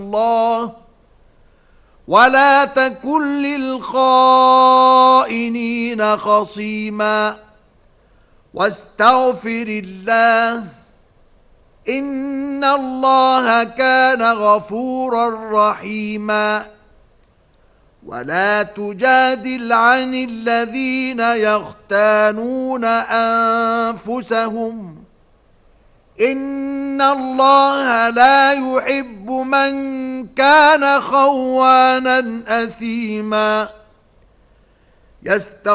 الله ولا تكن للخائنين خصيما واستغفر الله إن الله كان غفورا رحيما ولا تجادل عن الذين يختانون أنفسهم إن الله لا يحب من كان خوانا أثيما